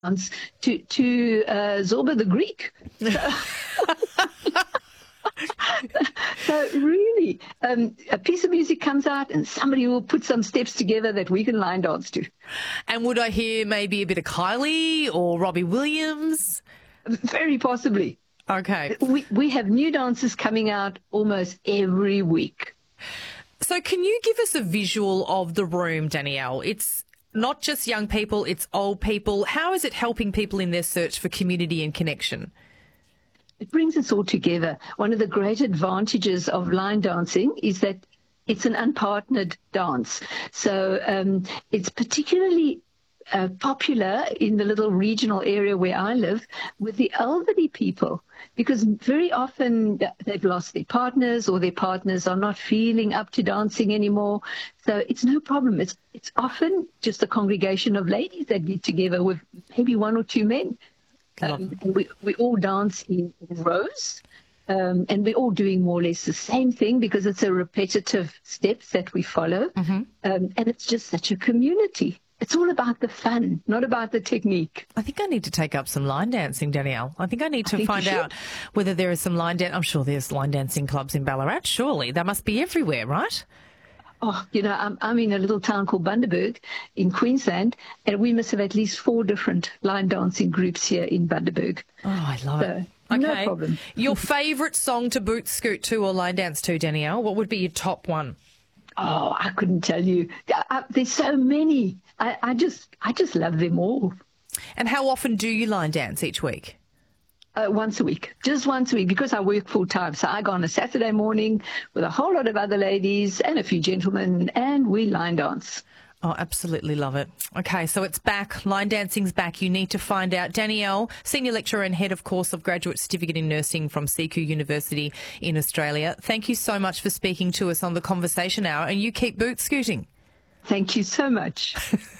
to Zorba the Greek. So really, a piece of music comes out and somebody will put some steps together that we can line dance to. And would I hear maybe a bit of Kylie or Robbie Williams? Very possibly. Okay. We have new dances coming out almost every week. So can you give us a visual of the room, Danielle? It's not just young people, it's old people. How is it helping people in their search for community and connection? It brings us all together. One of the great advantages of line dancing is that it's an unpartnered dance. So it's particularly popular in the little regional area where I live with the elderly people, because very often they've lost their partners or their partners are not feeling up to dancing anymore. So it's no problem. It's often just a congregation of ladies that get together with maybe one or two men. We all dance in rows, and we're all doing more or less the same thing because it's a repetitive steps that we follow. Mm-hmm. And it's just such a community. It's all about the fun, not about the technique. I think I need to take up some line dancing, Danielle. I think I need to find out whether there is some line dance. I'm sure there's line dancing clubs in Ballarat. Surely they must be everywhere, right? Oh, I'm in a little town called Bundaberg in Queensland, and we must have at least 4 different line dancing groups here in Bundaberg. Oh, I love it. Okay. No problem. Your favourite song to boot scoot to or line dance to, Danielle? What would be your top one? Oh, I couldn't tell you. There's so many. I just love them all. And how often do you line dance each week? Once a week, just once a week, because I work full time. So I go on a Saturday morning with a whole lot of other ladies and a few gentlemen, and we line dance. Oh, absolutely love it. Okay, so it's back. Line dancing's back. You need to find out. Danielle, Senior Lecturer and Head of Course of Graduate Certificate in Nursing from CQ University in Australia. Thank you so much for speaking to us on the Conversation Hour, and you keep boot scooting. Thank you so much.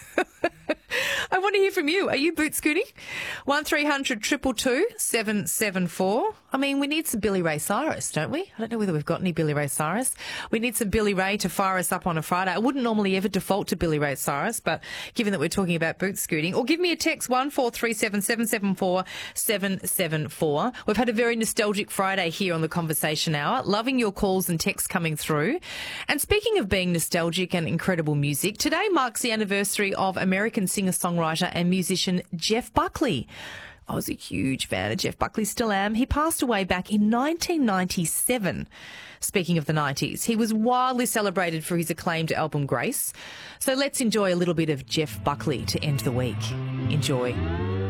I want to hear from you. Are you boot scooting? 1300 222 774. I mean, we need some Billy Ray Cyrus, don't we? I don't know whether we've got any Billy Ray Cyrus. We need some Billy Ray to fire us up on a Friday. I wouldn't normally ever default to Billy Ray Cyrus, but given that we're talking about boot scooting, or give me a text 1437 774 774. We've had a very nostalgic Friday here on the Conversation Hour. Loving your calls and texts coming through. And speaking of being nostalgic and incredible music, today marks the anniversary of American singer-songwriter and musician Jeff Buckley. I was a huge fan of Jeff Buckley, still am. He passed away back in 1997. Speaking of the 90s, he was wildly celebrated for his acclaimed album Grace. So let's enjoy a little bit of Jeff Buckley to end the week. Enjoy.